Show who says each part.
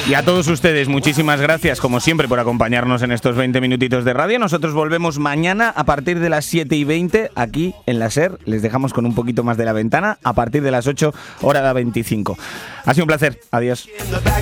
Speaker 1: Y a todos ustedes, muchísimas gracias, como siempre, por acompañarnos en estos 20 minutitos de radio. Nosotros volvemos mañana a partir de las 7:20 aquí en la SER. Les dejamos con un poquito más de La Ventana a partir de las 8, hora 25. Ha sido un placer. Adiós.